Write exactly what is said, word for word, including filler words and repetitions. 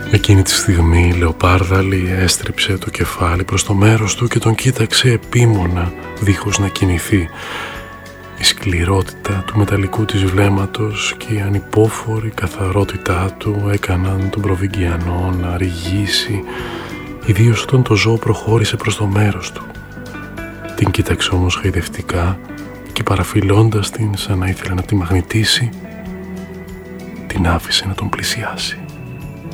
Εκείνη τη στιγμή η λεοπάρδαλη έστριψε το κεφάλι προς το μέρος του και τον κοίταξε επίμονα, δίχως να κινηθεί. Η σκληρότητα του μεταλλικού της βλέμματος και η ανυπόφορη καθαρότητά του έκαναν τον Προβυγγιανό να ρηγήσει, ιδίως όταν το ζώο προχώρησε προς το μέρος του. Την κοίταξε όμως χαϊδευτικά και παραφυλώντας την σαν να ήθελε να τη μαγνητήσει, την άφησε να τον πλησιάσει.